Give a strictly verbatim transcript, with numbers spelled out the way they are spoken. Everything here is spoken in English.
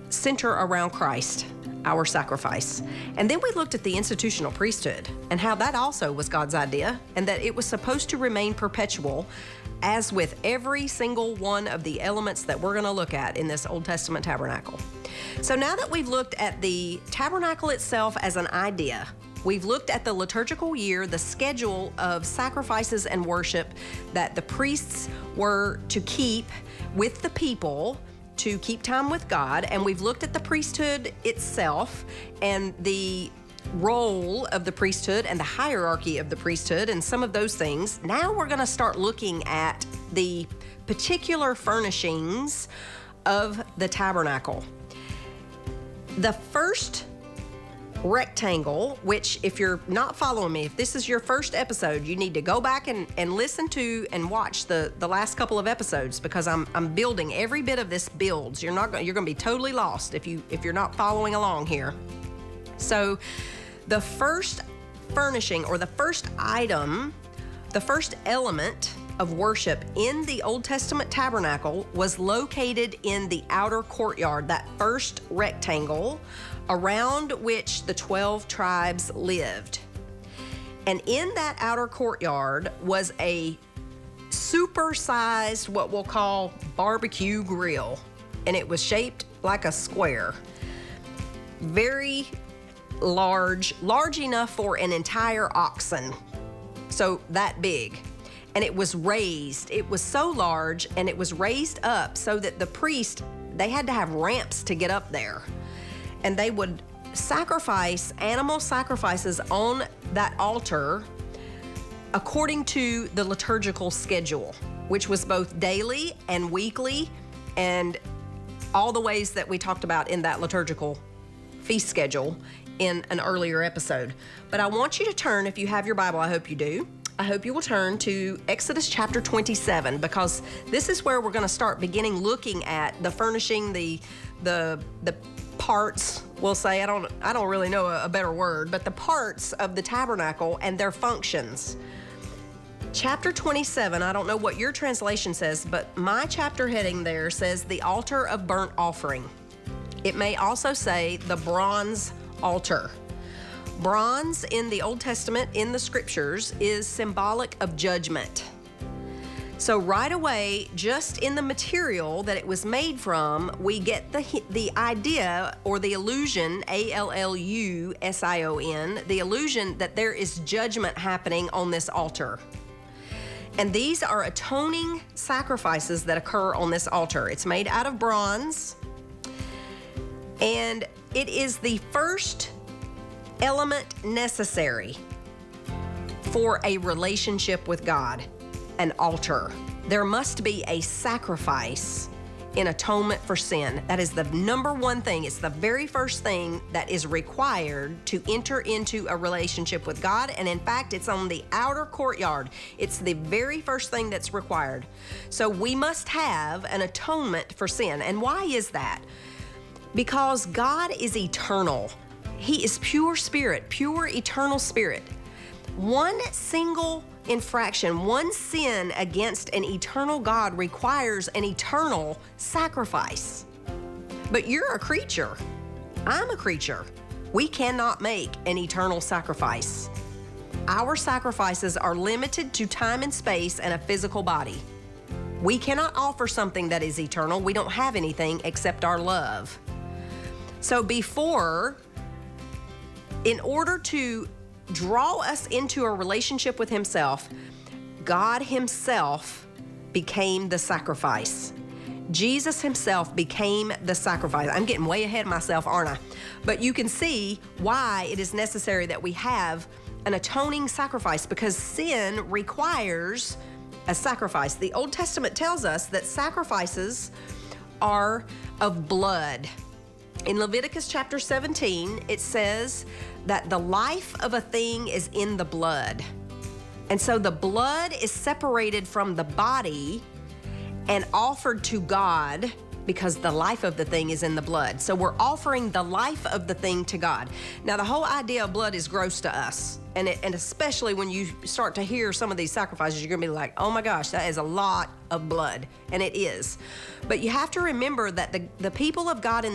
center around Christ, our sacrifice. And then we looked at the institutional priesthood and how that also was God's idea, and that it was supposed to remain perpetual, as with every single one of the elements that we're going to look at in this Old Testament tabernacle. So now that we've looked at the tabernacle itself as an idea, we've looked at the liturgical year, the schedule of sacrifices and worship that the priests were to keep with the people to keep time with God, and we've looked at the priesthood itself and the role of the priesthood and the hierarchy of the priesthood and some of those things. Now we're going to start looking at the particular furnishings of the tabernacle. The first rectangle, which if you're not following me, if this is your first episode, you need to go back and, and listen to and watch the, the last couple of episodes, because I'm I'm building every bit of this builds. You're not you're going to be totally lost if you if you're not following along here. So the first furnishing, or the first item, the first element of worship in the Old Testament tabernacle was located in the outer courtyard, that first rectangle around which the twelve tribes lived. And in that outer courtyard was a super-sized, what we'll call barbecue grill, and it was shaped like a square. Very large, large enough for an entire oxen, so that big. And it was raised. It was so large, and it was raised up so that the priest, they had to have ramps to get up there. And they would sacrifice animal sacrifices on that altar according to the liturgical schedule, which was both daily and weekly, and all the ways that we talked about in that liturgical feast schedule in an earlier episode. But I want you to turn, if you have your Bible, I hope you do, I hope you will turn to Exodus chapter twenty-seven, because this is where we're going to start beginning looking at the furnishing, the the the parts, we'll say, I don't I don't really know a, a better word, but the parts of the tabernacle and their functions. Chapter twenty-seven, I don't know what your translation says, but my chapter heading there says the altar of burnt offering. It may also say the bronze altar. Bronze in the Old Testament, in the scriptures, is symbolic of judgment. So right away, just in the material that it was made from, we get the the idea, or the illusion, A L L U S I O N, the illusion that there is judgment happening on this altar. And these are atoning sacrifices that occur on this altar. It's made out of bronze, and it is the first element necessary for a relationship with God, an altar. There must be a sacrifice in atonement for sin. That is the number one thing. It's the very first thing that is required to enter into a relationship with God. And in fact, it's on the outer courtyard. It's the very first thing that's required. So we must have an atonement for sin. And why is that? Because God is eternal. He is pure spirit, pure eternal spirit. One single infraction, one sin against an eternal God requires an eternal sacrifice. But you're a creature. I'm a creature. We cannot make an eternal sacrifice. Our sacrifices are limited to time and space and a physical body. We cannot offer something that is eternal. We don't have anything except our love. So before, in order to draw us into a relationship with Himself, God Himself became the sacrifice. Jesus Himself became the sacrifice. I'm getting way ahead of myself, aren't I? But you can see why it is necessary that we have an atoning sacrifice, because sin requires a sacrifice. The Old Testament tells us that sacrifices are of blood. In Leviticus chapter seventeen, it says that the life of a thing is in the blood. And so the blood is separated from the body and offered to God, because the life of the thing is in the blood. So we're offering the life of the thing to God. Now, the whole idea of blood is gross to us. And, it, and especially when you start to hear some of these sacrifices, you're going to be like, oh my gosh, that is a lot of blood. And it is. But you have to remember that the, the people of God in